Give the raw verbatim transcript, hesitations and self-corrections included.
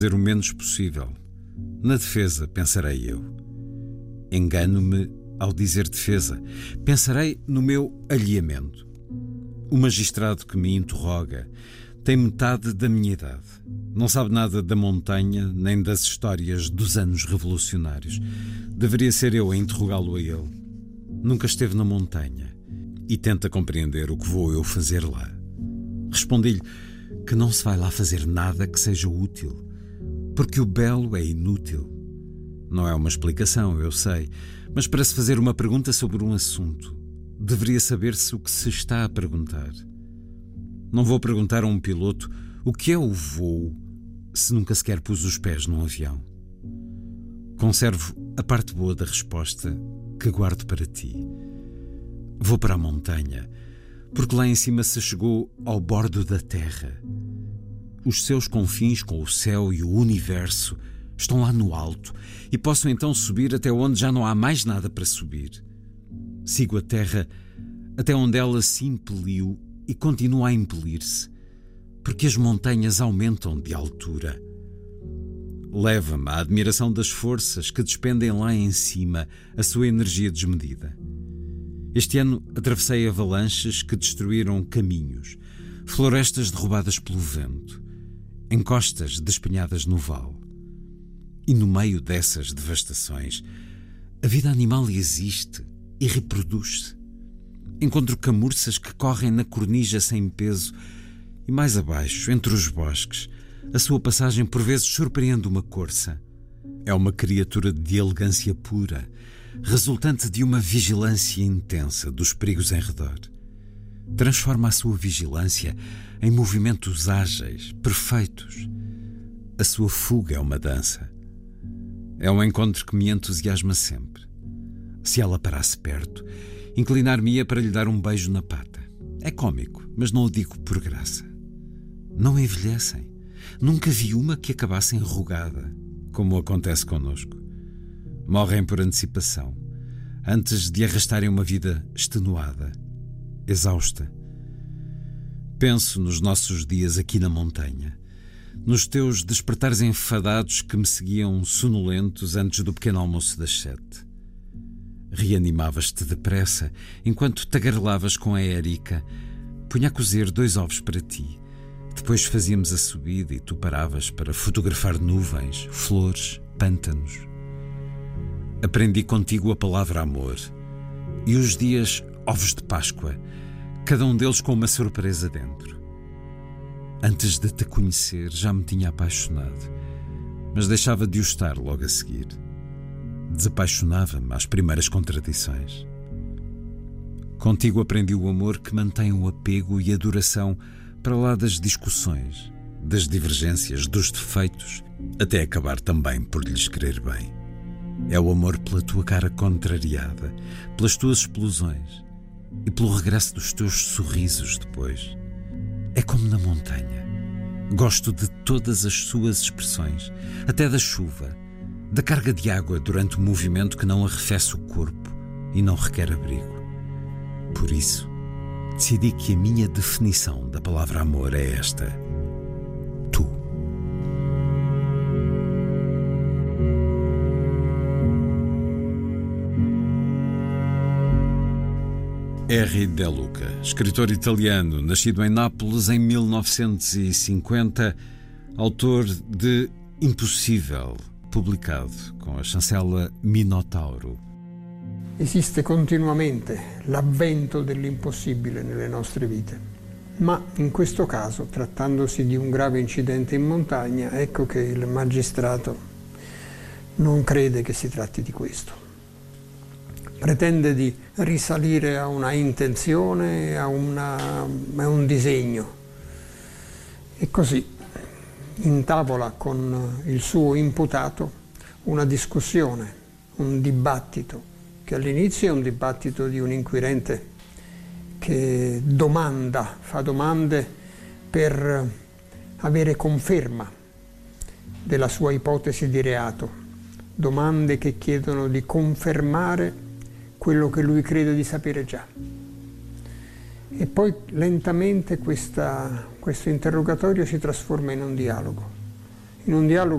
Fazer o menos possível. Na defesa, pensarei eu. Engano-me ao dizer defesa. Pensarei no meu alheamento. O magistrado que me interroga tem metade da minha idade. Não sabe nada da montanha, nem das histórias dos anos revolucionários. Deveria ser eu a interrogá-lo a ele. Nunca esteve na montanha e tenta compreender o que vou eu fazer lá. Respondi-lhe que não se vai lá fazer nada que seja útil, porque o belo é inútil. Não é uma explicação, eu sei, mas para se fazer uma pergunta sobre um assunto, deveria saber-se o que se está a perguntar. Não vou perguntar a um piloto o que é o voo se nunca sequer pus os pés num avião. Conservo a parte boa da resposta que guardo para ti. Vou para a montanha, porque lá em cima se chegou ao bordo da terra. Os seus confins com o céu e o universo estão lá no alto e posso então subir até onde já não há mais nada para subir. Sigo a terra até onde ela se impeliu e continua a impelir-se, porque as montanhas aumentam de altura. Leva-me à admiração das forças que despendem lá em cima a sua energia desmedida. Este ano atravessei avalanches que destruíram caminhos, florestas derrubadas pelo vento, encostas despenhadas no vale. E no meio dessas devastações, a vida animal existe e reproduz-se. Encontro camurças que correm na cornija sem peso e mais abaixo, entre os bosques, a sua passagem por vezes surpreende uma corça. É uma criatura de elegância pura, resultante de uma vigilância intensa dos perigos em redor. Transforma a sua vigilância em movimentos ágeis, perfeitos. A sua fuga é uma dança. É um encontro que me entusiasma sempre. Se ela parasse perto, inclinar-me-ia para lhe dar um beijo na pata. É cômico, mas não o digo por graça. Não envelhecem. Nunca vi uma que acabasse enrugada, como acontece connosco. Morrem por antecipação, antes de arrastarem uma vida extenuada, exausta. Penso nos nossos dias aqui na montanha, nos teus despertares enfadados que me seguiam sonolentos antes do pequeno almoço das sete. Reanimavas-te depressa, enquanto tagarelavas com a Érica. Punha a cozer dois ovos para ti. Depois fazíamos a subida e tu paravas para fotografar nuvens, flores, pântanos. Aprendi contigo a palavra amor. E os dias ovos de Páscoa, cada um deles com uma surpresa dentro. Antes de te conhecer, já me tinha apaixonado, mas deixava de o estar logo a seguir. Desapaixonava-me às primeiras contradições. Contigo aprendi o amor que mantém o apego e a duração para lá das discussões, das divergências, dos defeitos, até acabar também por lhes querer bem. É o amor pela tua cara contrariada, pelas tuas explosões e pelo regresso dos teus sorrisos depois. É como na montanha. Gosto de todas as suas expressões, até da chuva, da carga de água durante o movimento que não arrefece o corpo e não requer abrigo. Por isso, decidi que a minha definição da palavra amor é esta: tu. R. De Luca, escritor italiano, nascido em Nápoles em mil novecentos e cinquenta, autor de Impossível, publicado com a chancela Minotauro. Esiste continuamente l'avvento dell'impossibile nelle nostre vite, ma in questo caso, trattandosi di un grave incidente in montagna, ecco che il magistrato non crede che si tratti di questo. Pretende di risalire a una intenzione, a, una, a un disegno. E così intavola con il suo imputato una discussione, un dibattito, che all'inizio è un dibattito di un inquirente che domanda, fa domande per avere conferma della sua ipotesi di reato, domande che chiedono di confermare quello che lui crede di sapere già. E poi lentamente questa, questo interrogatorio si trasforma in un dialogo in un dialogo